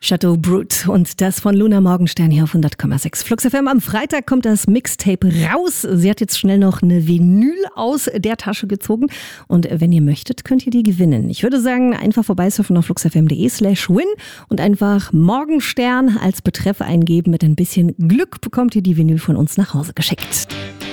Chateau Brut und das von Luna Morgenstern hier auf 100,6 Flux FM. Am Freitag kommt das Mixtape raus. Sie hat jetzt schnell noch eine Vinyl aus der Tasche gezogen und wenn ihr möchtet, könnt ihr die gewinnen. Ich würde sagen, einfach vorbeisurfen auf fluxfm.de/win und einfach Morgenstern als Betreff eingeben. Mit ein bisschen Glück bekommt ihr die Vinyl von uns nach Hause geschickt.